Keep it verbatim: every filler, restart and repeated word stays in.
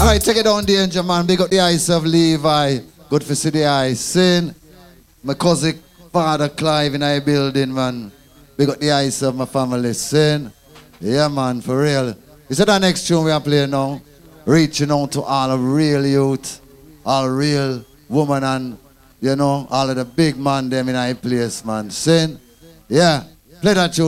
Alright, take it down, danger man. Big up the eyes of Levi. Good for see the eyes. Sin. My cousin, father Clive in our building, man. Big up the eyes of my family. Sin. Yeah, man, for real. Is that the next tune we are playing now? Reaching out to all of real youth, all real women and, you know, all of the big man them in our place, man. Sin. Yeah. Play that tune.